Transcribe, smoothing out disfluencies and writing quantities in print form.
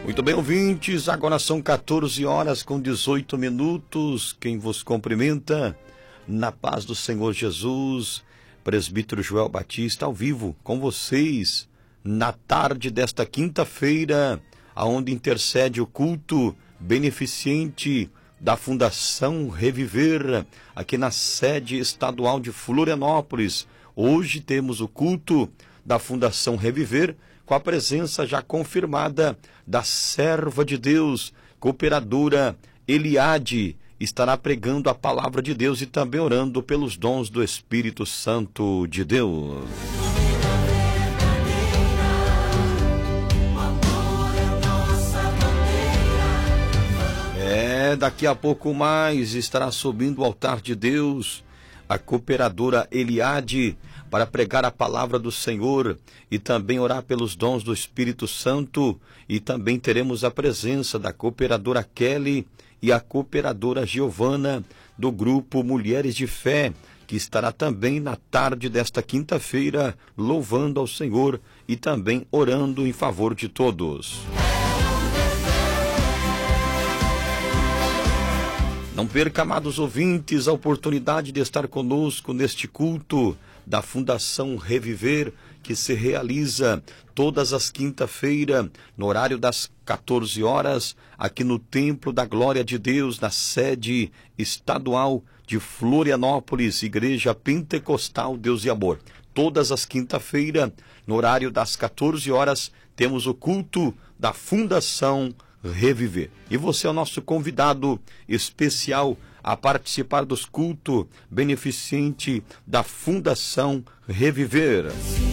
Muito bem, ouvintes, agora são 14 horas com 18 minutos. Quem vos cumprimenta, na paz do Senhor Jesus, presbítero Joel Batista, ao vivo com vocês, na tarde desta quinta-feira, aonde intercede o culto beneficente da Fundação Reviver, aqui na sede estadual de Florianópolis. Hoje temos o culto da Fundação Reviver, com a presença já confirmada da serva de Deus, cooperadora Eliade, estará pregando a palavra de Deus e também orando pelos dons do Espírito Santo de Deus. Daqui a pouco mais estará subindo o altar de Deus a cooperadora Eliade para pregar a palavra do Senhor e também orar pelos dons do Espírito Santo, e também teremos a presença da cooperadora Kelly e a cooperadora Giovana do grupo Mulheres de Fé, que estará também na tarde desta quinta-feira louvando ao Senhor e também orando em favor de todos. Não perca, amados ouvintes, a oportunidade de estar conosco neste culto da Fundação Reviver, que se realiza todas as quinta-feiras, no horário das 14 horas, aqui no Templo da Glória de Deus, na sede estadual de Florianópolis, Igreja Pentecostal Deus e Amor. Todas as quinta-feiras, no horário das 14 horas, temos o culto da Fundação Reviver. E você é o nosso convidado especial a participar dos cultos beneficente da Fundação Reviver.